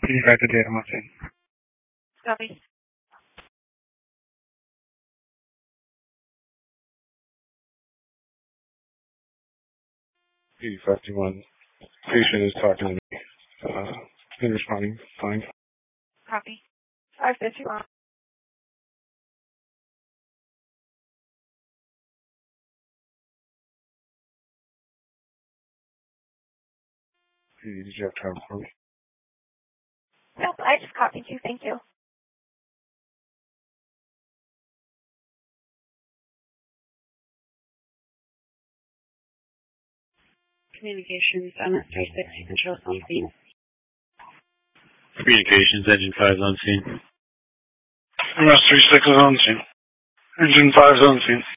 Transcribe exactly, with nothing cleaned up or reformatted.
P five to data mountain. Copy. P fifty-one. Patient is talking to me. Uh, and responding. Fine. Copy. five fifty-one. Did you have time for me? Nope, I just copied you. Thank you. Communications, I'm at three six, control on scene. Communications, engine five on scene. M S three six is on scene. Engine five is on scene.